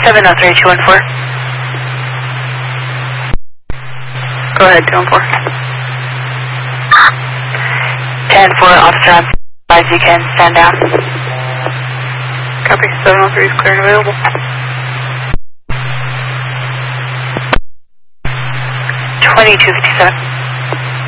703-214. Go ahead, 214. 10-4, officer on 5, you can stand down. Copy, 703 is clear and available. 2257.